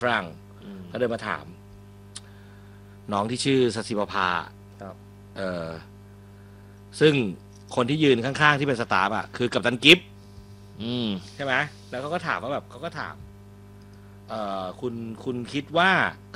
ฝรั่งก็เดินมาถาม น้องที่ชื่อสศิปภาครับซึ่งคนที่ยืนข้างๆที่เป็นสตาฟอ่ะคือกัปตันกิฟต์ใช่ไหมแล้วเขาก็ถามว่าแบบเขาก็ถามคุณคิดว่า